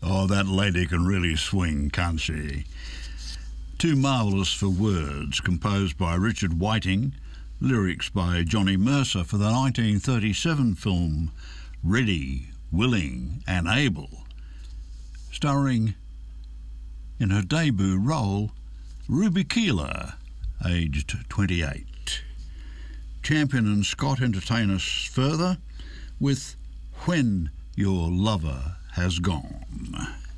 Oh, that lady can really swing, can't she? Too Marvellous for Words, composed by Richard Whiting, lyrics by Johnny Mercer for the 1937 film Ready, Willing and Able, starring in her debut role Ruby Keeler, aged 28. Champion and Scott entertain us further with When Your Lover Has Gone.